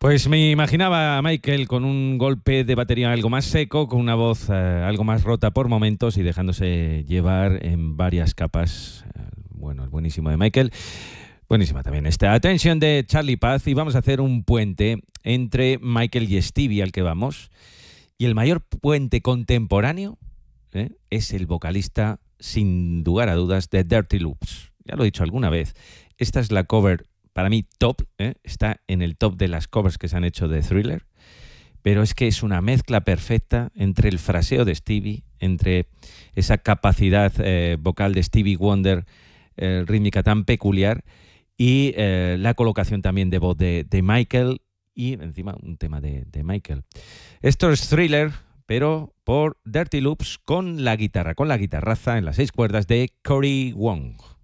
Pues me imaginaba a Michael con un golpe de batería algo más seco, con una voz algo más rota por momentos y dejándose llevar en varias capas. Bueno, el buenísimo de Michael. Buenísima también esta Attention de Charlie Puth, y vamos a hacer un puente entre Michael y Stevie al que vamos. Y el mayor puente contemporáneo es el vocalista, sin lugar a dudas, de Dirty Loops. Ya lo he dicho alguna vez. Esta es la cover, para mí, top. Está en el top de las covers que se han hecho de Thriller. Pero es que es una mezcla perfecta entre el fraseo de Stevie, entre esa capacidad vocal de Stevie Wonder, rítmica tan peculiar, y la colocación también de voz de Michael, y encima un tema de Michael. Esto es Thriller, pero por Dirty Loops con la guitarraza en las 6 cuerdas de Cory Wong.